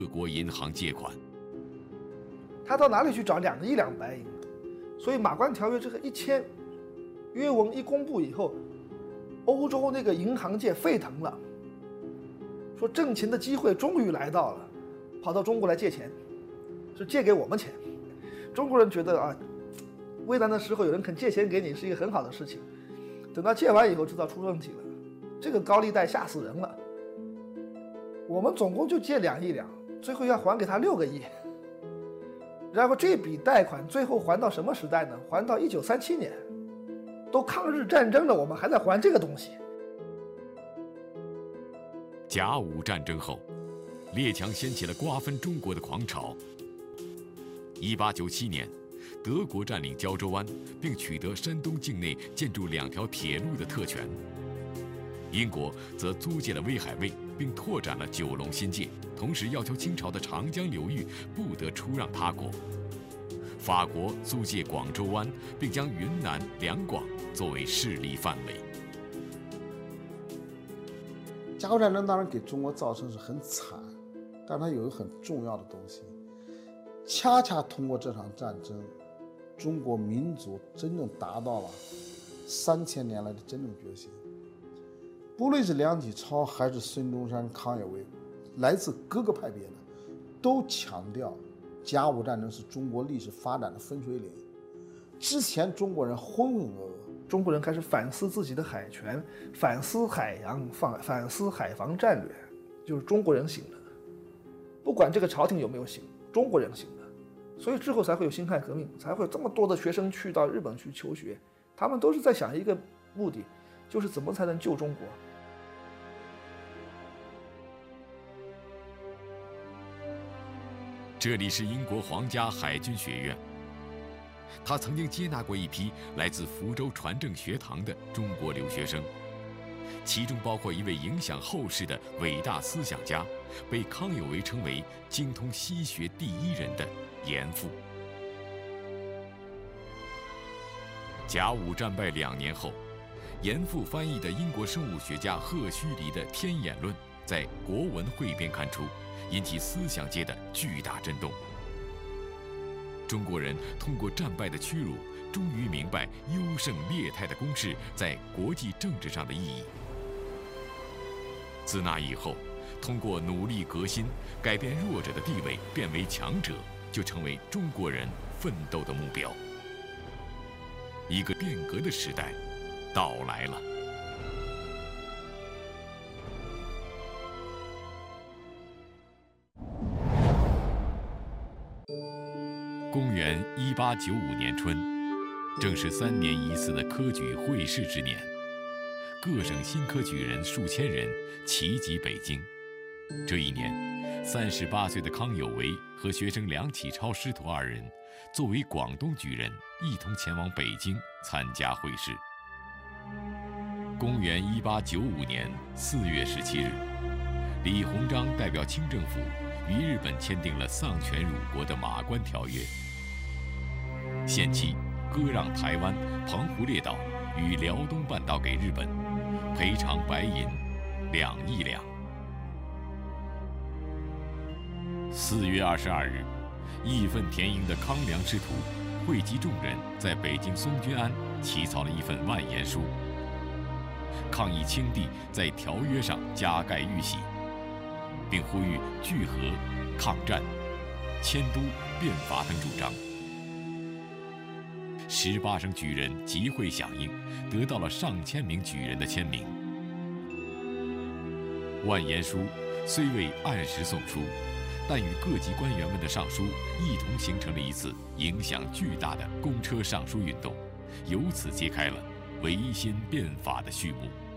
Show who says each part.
Speaker 1: 各国银行借款。
Speaker 2: 他到哪里去找2亿两白银？所以马关条约这个一签，约文一公布以后，欧洲那个银行界沸腾了，说挣钱的机会终于来到了，跑到中国来借钱，是借给我们钱。中国人觉得啊，危难的时候有人肯借钱给你是一个很好的事情。等到借完以后知道出问题了，这个高利贷吓死人了。我们总共就借2亿两，最后要还给他6个亿。然后这笔贷款最后还到什么时代呢？还到1937年，都抗日战争了，我们还在还这个东西。
Speaker 1: 甲午战争后，列强掀起了瓜分中国的狂潮。1897年，德国占领胶州湾，并取得山东境内建筑2条铁路的特权。英国则租借了威海卫，并拓展了九龙新界，同时要求清朝的长江流域不得出让他国。法国租借广州湾，并将云南、两广作为势力范围。
Speaker 3: 甲午战争当然给中国造成是很惨，但它有一个很重要的东西，恰恰通过这场战争，中国民族真正达到了3000年来的真正觉醒。不论是梁启超还是孙中山、康有为，来自各个派别的，都强调甲午战争是中国历史发展的分水岭。之前中国人浑浑噩噩，
Speaker 2: 中国人开始反思自己的海权，反思海洋，反思海防战略，就是中国人醒了。不管这个朝廷有没有醒，中国人醒了，所以之后才会有辛亥革命，才会有这么多的学生去到日本去求学，他们都是在想一个目的，就是怎么才能救中国。
Speaker 1: 这里是英国皇家海军学院，他曾经接纳过一批来自福州传政学堂的中国留学生，其中包括一位影响后世的伟大思想家，被康有为称为精通西学第一人的严复。甲午战败2年后，严复翻译的英国生物学家赫胥黎的《天演论》在《国文汇编》刊出，引起思想界的巨大震动。中国人通过战败的屈辱，终于明白优胜劣汰的公式在国际政治上的意义。自那以后，通过努力革新，改变弱者的地位，变为强者，就成为中国人奋斗的目标。一个变革的时代到来了。公元1895年春，正是3年一次的科举会试之年，各省新科举人数千人齐集北京。这一年，38岁的康有为和学生梁启超师徒2人，作为广东举人，一同前往北京参加会试。公元1895年4月17日，李鸿章代表清政府与日本签订了丧权辱国的马关条约，限期割让台湾、澎湖列岛与辽东半岛给日本，赔偿白银2亿两。4月22日，义愤填膺的康梁师徒汇集众人，在北京松君庵起草了一份万言书，抗议清帝在条约上加盖玉玺，并呼吁聚和、抗战、迁都、变法等主张。18省举人集会响应，得到了上千名举人的签名。万言书虽未按时送出，但与各级官员们的上书一同形成了一次影响巨大的公车上书运动，由此揭开了维新变法的序幕。